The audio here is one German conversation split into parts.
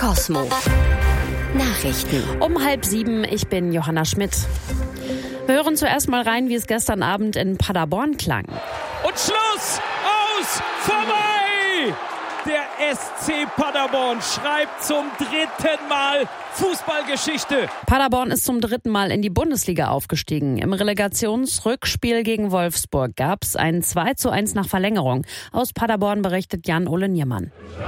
Cosmo. Nachrichten. Um 6:30, ich bin Johanna Schmidt. Wir hören zuerst mal rein, wie es gestern Abend in Paderborn klang. Und Schluss! Aus! Vorbei! Der SC Paderborn schreibt zum 3. Mal Fußballgeschichte. Paderborn ist zum 3. Mal in die Bundesliga aufgestiegen. Im Relegationsrückspiel gegen Wolfsburg gab es ein 2:1 nach Verlängerung. Aus Paderborn berichtet Jan-Ole Niermann.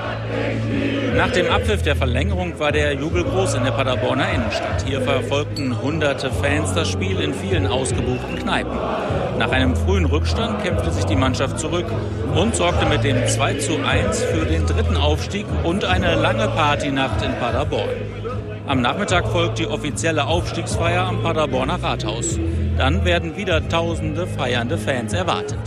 Nach dem Abpfiff der Verlängerung war der Jubel groß in der Paderborner Innenstadt. Hier verfolgten hunderte Fans das Spiel in vielen ausgebuchten Kneipen. Nach einem frühen Rückstand kämpfte sich die Mannschaft zurück und sorgte mit dem 2:1 für den 3. Aufstieg und eine lange Partynacht in Paderborn. Am Nachmittag folgt die offizielle Aufstiegsfeier am Paderborner Rathaus. Dann werden wieder tausende feiernde Fans erwartet.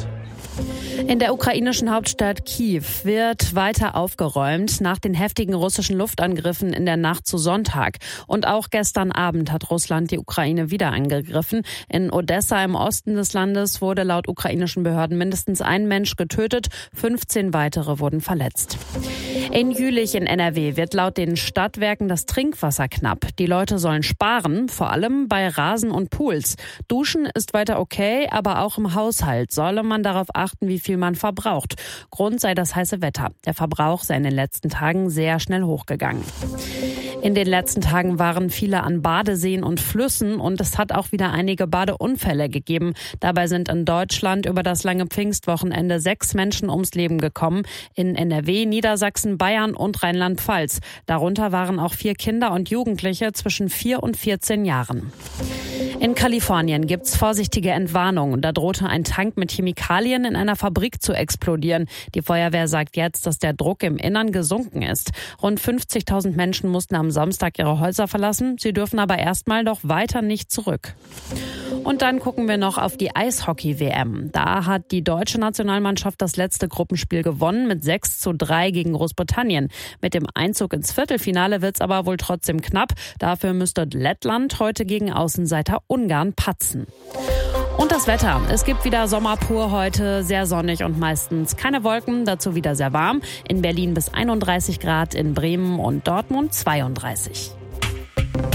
In der ukrainischen Hauptstadt Kiew wird weiter aufgeräumt nach den heftigen russischen Luftangriffen in der Nacht zu Sonntag. Und auch gestern Abend hat Russland die Ukraine wieder angegriffen. In Odessa im Osten des Landes wurde laut ukrainischen Behörden mindestens ein Mensch getötet, 15 weitere wurden verletzt. In Jülich in NRW wird laut den Stadtwerken das Trinkwasser knapp. Die Leute sollen sparen, vor allem bei Rasen und Pools. Duschen ist weiter okay, aber auch im Haushalt solle man darauf achten, wie viel man verbraucht. Grund sei das heiße Wetter. Der Verbrauch sei in den letzten Tagen sehr schnell hochgegangen. In den letzten Tagen waren viele an Badeseen und Flüssen und es hat auch wieder einige Badeunfälle gegeben. Dabei sind in Deutschland über das lange Pfingstwochenende 6 Menschen ums Leben gekommen. In NRW, Niedersachsen, Bayern und Rheinland-Pfalz. Darunter waren auch 4 Kinder und Jugendliche zwischen 4 und 14 Jahren. In Kalifornien gibt's vorsichtige Entwarnung. Da drohte ein Tank mit Chemikalien in einer Fabrik zu explodieren. Die Feuerwehr sagt jetzt, dass der Druck im Innern gesunken ist. Rund 50.000 Menschen mussten am Samstag ihre Häuser verlassen. Sie dürfen aber erstmal noch weiter nicht zurück. Und dann gucken wir noch auf die Eishockey-WM. Da hat die deutsche Nationalmannschaft das letzte Gruppenspiel gewonnen mit 6:3 gegen Großbritannien. Mit dem Einzug ins Viertelfinale wird's aber wohl trotzdem knapp. Dafür müsste Lettland heute gegen Außenseiter Ungarn patzen. Und das Wetter. Es gibt wieder Sommer pur heute, sehr sonnig und meistens keine Wolken, dazu wieder sehr warm. In Berlin bis 31 Grad, in Bremen und Dortmund 32.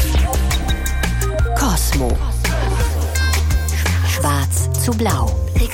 Cosmo. Schwarz zu blau.